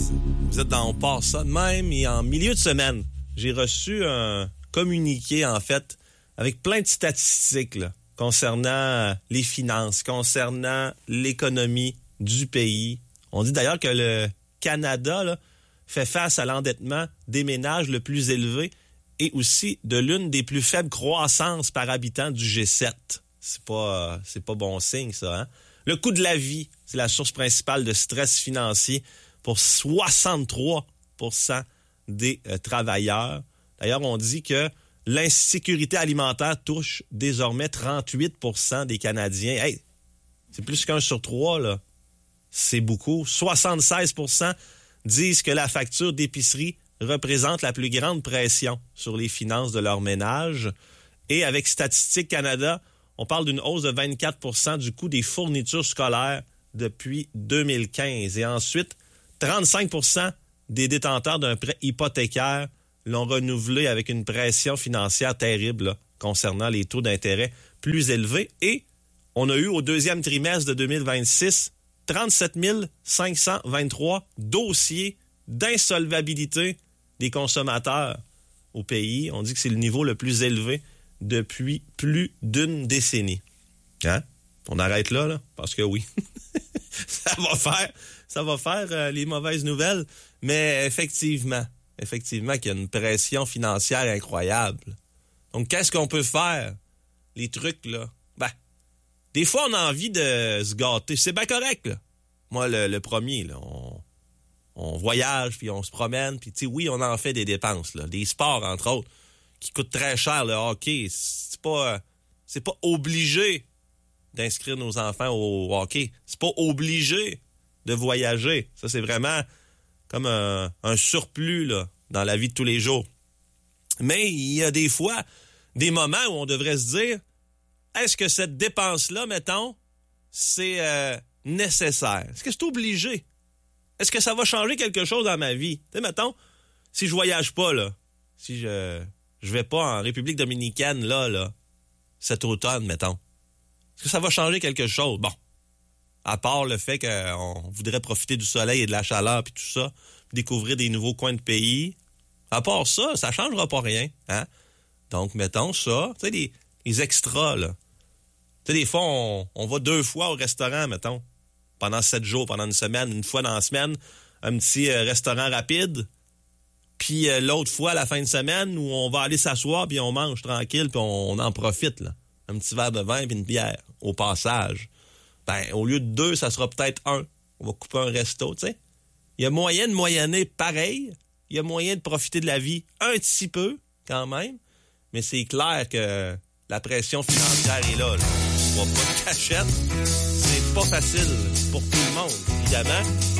Vous êtes dans On part ça de même. Et en milieu de semaine, j'ai reçu un communiqué, en fait, avec plein de statistiques là, concernant les finances, concernant l'économie du pays. On dit d'ailleurs que le Canada là, fait face à l'endettement des ménages le plus élevé et aussi de l'une des plus faibles croissances par habitant du G7. C'est pas bon signe, ça. Hein? Le coût de la vie, c'est la source principale de stress financier pour 63% des travailleurs. D'ailleurs, on dit que l'insécurité alimentaire touche désormais 38% des Canadiens. Hey, c'est plus qu'un sur trois, là. C'est beaucoup. 76% disent que la facture d'épicerie représente la plus grande pression sur les finances de leur ménage. Et avec Statistique Canada, on parle d'une hausse de 24% du coût des fournitures scolaires depuis 2015. Et ensuite, 35% des détenteurs d'un prêt hypothécaire l'ont renouvelé avec une pression financière terrible là, concernant les taux d'intérêt plus élevés. Et on a eu au deuxième trimestre de 2026 37 523 dossiers d'insolvabilité des consommateurs au pays. On dit que c'est le niveau le plus élevé depuis plus d'une décennie. Hein? On arrête là, parce que oui. ça va faire les mauvaises nouvelles, mais effectivement qu'il y a une pression financière incroyable. Donc, qu'est-ce qu'on peut faire? Les trucs, là, des fois, on a envie de se gâter. C'est bien correct, là. Moi, le premier, là, on voyage, puis on se promène, puis tu sais, oui, on en fait des dépenses, là. Des sports, entre autres, qui coûtent très cher, le hockey. C'est pas obligé d'inscrire nos enfants au hockey. C'est pas obligé de voyager. Ça, c'est vraiment comme un surplus, là, dans la vie de tous les jours. Mais il y a des fois, des moments où on devrait se dire, est-ce que cette dépense-là, mettons, c'est nécessaire? Est-ce que c'est obligé? Est-ce que ça va changer quelque chose dans ma vie? Tu sais, mettons, si je voyage pas, là, si je vais pas en République dominicaine, là, cet automne, mettons, est-ce que ça va changer quelque chose? Bon, à part le fait qu'on voudrait profiter du soleil et de la chaleur puis tout ça, puis découvrir des nouveaux coins de pays, à part ça, ça changera pas rien, hein? Donc, mettons ça, tu sais, les extras, là. Tu sais, des fois, on va 2 fois au restaurant, mettons, pendant 7 jours, pendant une semaine, une fois dans la semaine, un petit restaurant rapide, puis l'autre fois, à la fin de semaine, où on va aller s'asseoir, puis on mange tranquille, puis on en profite, là. Un petit verre de vin puis une bière, au passage. Au lieu de 2, ça sera peut-être 1. On va couper un resto, tu sais. Il y a moyen de moyenner pareil, il y a moyen de profiter de la vie un petit peu, quand même, mais c'est clair que la pression financière est là. On va pas de cachette. C'est pas facile pour tout le monde, évidemment.